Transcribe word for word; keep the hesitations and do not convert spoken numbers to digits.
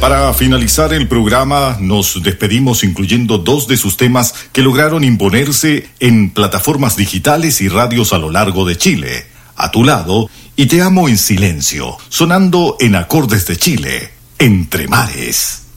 Para finalizar el programa, nos despedimos incluyendo dos de sus temas que lograron imponerse en plataformas digitales y radios a lo largo de Chile. A tu lado y Te amo en silencio, sonando en Acordes de Chile, Entre Mares.